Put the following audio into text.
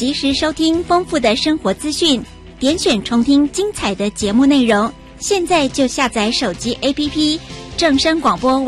及时收听丰富的生活资讯，点选重听精彩的节目内容。现在就下载手机 APP 正声广播网